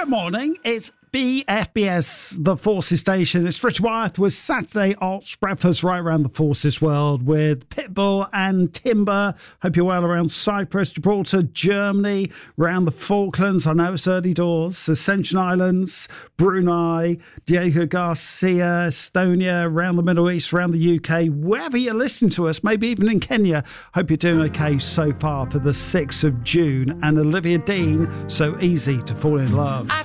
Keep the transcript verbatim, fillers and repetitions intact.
Good morning. It's B F B S, the Forces Station. It's Richard Wyeth with Saturday Arch Breakfast right around the Forces world with Pitbull and Timber. Hope you're well around Cyprus, Gibraltar, Germany, around the Falklands. I know it's early doors. Ascension Islands, Brunei, Diego Garcia, Estonia, around the Middle East, around the U K. Wherever you're listening to us, maybe even in Kenya. Hope you're doing okay so far for the sixth of June. And Olivia Dean, So Easy to Fall in Love. I